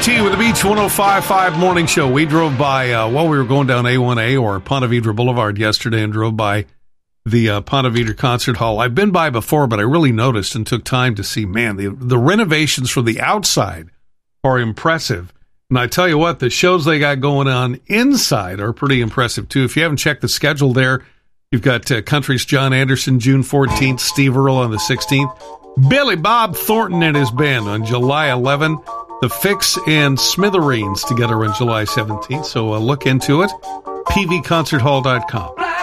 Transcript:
JT with the Beach 105.5 Morning Show. We drove by, we were going down A1A or Ponte Vedra Boulevard yesterday and drove by the Ponte Vedra Concert Hall. I've been by before, but I really noticed and took time to see, man, the renovations from the outside are impressive. And I tell you what, the shows they got going on inside are pretty impressive, too. If you haven't checked the schedule there, you've got Country's John Anderson, June 14th, Steve Earle on the 16th, Billy Bob Thornton and his band on July 11th, The Fix and Smithereens together on July 17th. So look into it, pvconcerthall.com.